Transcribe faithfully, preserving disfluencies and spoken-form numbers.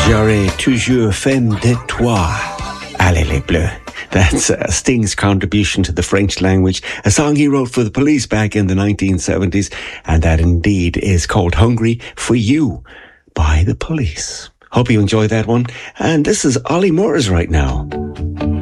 J'aurais toujours faim de toi. Allez les bleus. That's uh, Sting's contribution to the French language, a song he wrote for the Police back in the nineteen seventies, and that indeed is called Hungry for You by the Police. Hope you enjoyed that one. And this is Ollie Murs right now.